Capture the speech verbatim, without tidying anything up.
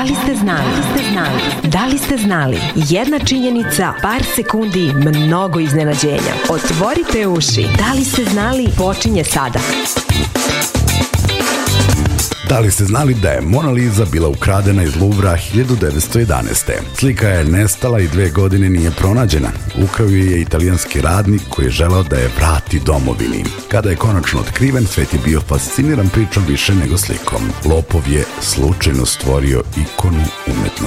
Da li ste znali? Da li ste znali? Da li ste znali? Jedna činjenica, par sekundi, mnogo iznenađenja. Otvorite uši. Da li ste znali? Počinje sada. Da li ste znali da je Mona Lisa bila ukradena iz Luvra hiljadu devetsto jedanaeste. Slika je nestala i dve godine nije pronađena. Ukrao je italijanski radnik koji je želeo da je vrati domovini. Kada je konačno otkriven, svet je bio fasciniran pričom više nego slikom. Lopov je slučajno stvorio ikonu umetnosti.